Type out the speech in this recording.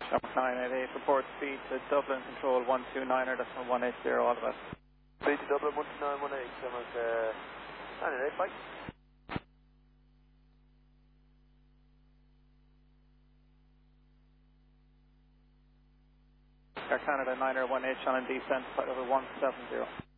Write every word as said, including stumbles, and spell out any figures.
nine eight eight, report speed to Dublin Control one two niner, that's one eight zero, all the best. Speed to Dublin one two nine one eight, that was uh, nine eight eight, bye. Air Canada niner one H on a descent, flight level one seven zero.